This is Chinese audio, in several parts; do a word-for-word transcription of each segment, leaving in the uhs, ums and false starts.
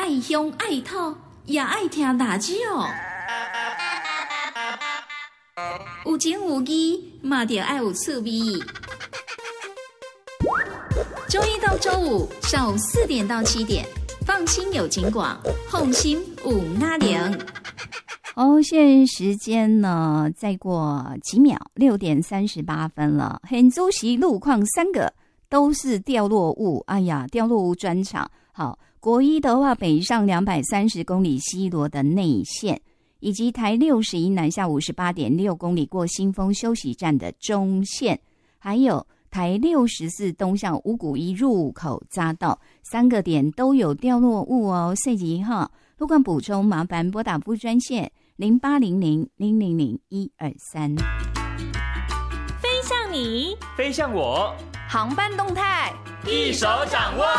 爱乡爱土，也爱听大只哦。有情有义，嘛就爱有趣味。周一到周五上午四点到七点，放心有景广，放心有阿玲。 哦，现在时间呢，再过几秒，六点三十八分了。很主席路况三个都是掉落物，哎呀，掉落物专场。好，国一的话，北上两百三十公里西螺的内线，以及台六十一南下五十八点六公里过新丰休息站的中线，还有台六十四东向五股一入口匝道，三个点都有掉落物哦。涉及哈路况补充，麻烦拨打服务专线零八零零零零零一二三。 飞向你， 飞向我， 航班动态一手掌握。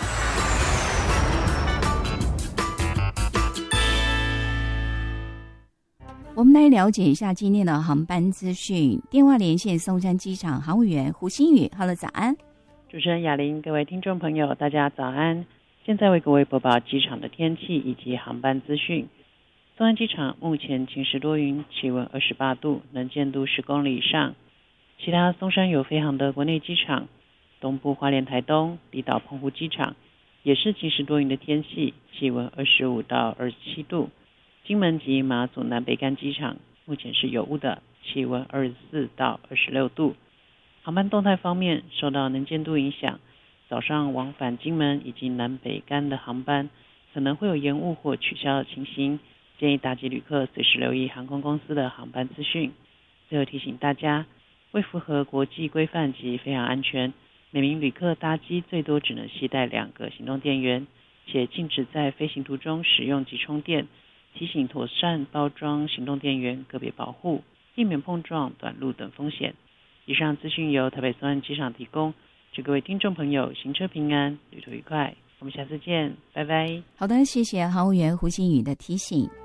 我们来了解一下今天的航班资讯。电话连线松山机场航务员胡新宇。Hello， 早安。 主持人雅玲，各位听众朋友，大家早安。现在为各位播报机场的天气以及航班资讯。松山机场目前晴时多云，气温二十八度，能见度十公里以上。其他松山有飞航的国内机场，东部花莲台东、离岛澎湖机场也是晴时多云的天气，气温二十五到二十七度。金门及马祖南北干机场目前是有雾的，气温二十四到二十六度。航班动态方面，受到能见度影响，早上往返金门以及南北干的航班可能会有延误或取消的情形，建议搭机旅客随时留意航空公司的航班资讯。最后提醒大家，为符合国际规范及飞行安全，每名旅客搭机最多只能携带两个行动电源，且禁止在飞行途中使用及充电。提醒妥善包装行动电源，个别保护，避免碰撞、短路等风险。以上资讯由台北松山机场提供，祝各位听众朋友行车平安，旅途愉快。我们下次见，拜拜。 好的，谢谢航务员胡新宇的提醒。